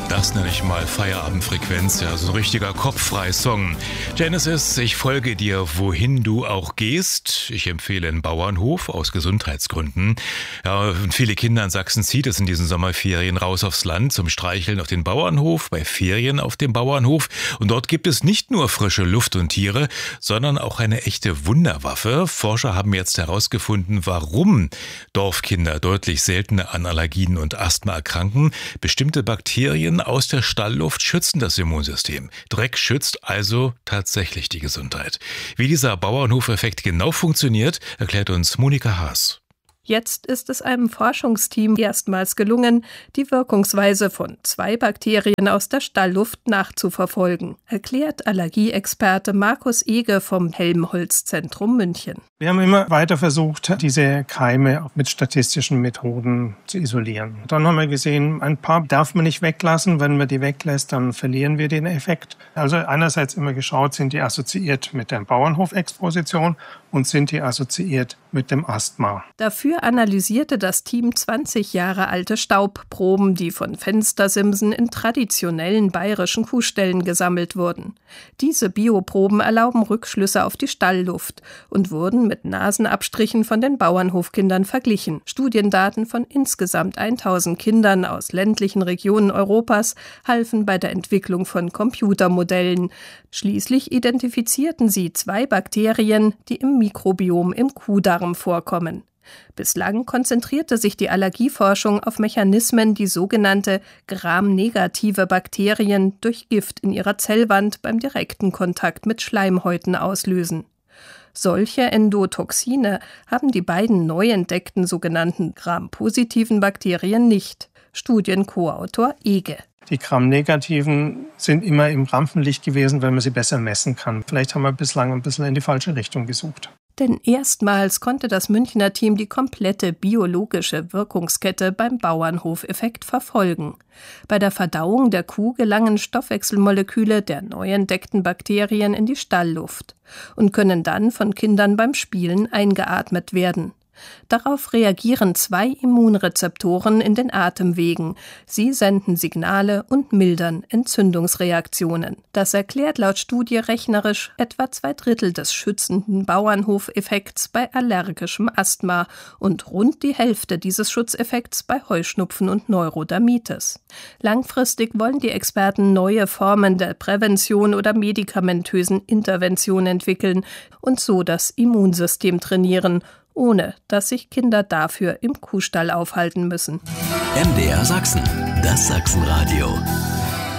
Das nenne ich mal Feierabendfrequenz, ja, so ein richtiger Kopffrei-Song. Genesis, ich folge dir, wohin du auch gehst. Ich empfehle einen Bauernhof aus Gesundheitsgründen. Ja, und viele Kinder in Sachsen zieht es in diesen Sommerferien raus aufs Land zum Streicheln auf den Bauernhof, bei Ferien auf dem Bauernhof. Und dort gibt es nicht nur frische Luft und Tiere, sondern auch eine echte Wunderwaffe. Forscher haben jetzt herausgefunden, warum Dorfkinder deutlich seltener an Allergien und Asthma erkranken. Bestimmte Bakterien aus der Stallluft schützen das Immunsystem. Dreck schützt also tatsächlich die Gesundheit. Wie dieser Bauernhofeffekt genau funktioniert, erklärt uns Monika Haas. Jetzt ist es einem Forschungsteam erstmals gelungen, die Wirkungsweise von 2 Bakterien aus der Stallluft nachzuverfolgen, erklärt Allergieexperte Markus Ege vom Helmholtz-Zentrum München. Wir haben immer weiter versucht, diese Keime mit statistischen Methoden zu isolieren. Dann haben wir gesehen, ein paar darf man nicht weglassen. Wenn man die weglässt, dann verlieren wir den Effekt. Also einerseits immer geschaut, sind die assoziiert mit der Bauernhofexposition und sind die assoziiert mit dem Asthma. Dafür analysierte das Team 20 Jahre alte Staubproben, die von Fenstersimsen in traditionellen bayerischen Kuhställen gesammelt wurden. Diese Bioproben erlauben Rückschlüsse auf die Stallluft und wurden mit Nasenabstrichen von den Bauernhofkindern verglichen. Studiendaten von insgesamt 1000 Kindern aus ländlichen Regionen Europas halfen bei der Entwicklung von Computermodellen. Schließlich identifizierten sie 2 Bakterien, die im Mikrobiom im Kuhdarm vorkommen. Bislang konzentrierte sich die Allergieforschung auf Mechanismen, die sogenannte Gram-negative Bakterien durch Gift in ihrer Zellwand beim direkten Kontakt mit Schleimhäuten auslösen. Solche Endotoxine haben die beiden neu entdeckten sogenannten Gram-positiven Bakterien nicht. Studienkoautor Ege. Die Gram-negativen sind immer im Rampenlicht gewesen, weil man sie besser messen kann. Vielleicht haben wir bislang ein bisschen in die falsche Richtung gesucht. Denn erstmals konnte das Münchner Team die komplette biologische Wirkungskette beim Bauernhofeffekt verfolgen. Bei der Verdauung der Kuh gelangen Stoffwechselmoleküle der neu entdeckten Bakterien in die Stallluft und können dann von Kindern beim Spielen eingeatmet werden. Darauf reagieren 2 Immunrezeptoren in den Atemwegen. Sie senden Signale und mildern Entzündungsreaktionen. Das erklärt laut Studie rechnerisch etwa 2/3 des schützenden Bauernhofeffekts bei allergischem Asthma und rund die Hälfte dieses Schutzeffekts bei Heuschnupfen und Neurodermitis. Langfristig wollen die Experten neue Formen der Prävention oder medikamentösen Intervention entwickeln und so das Immunsystem trainieren, ohne dass sich Kinder dafür im Kuhstall aufhalten müssen. MDR Sachsen, das Sachsenradio.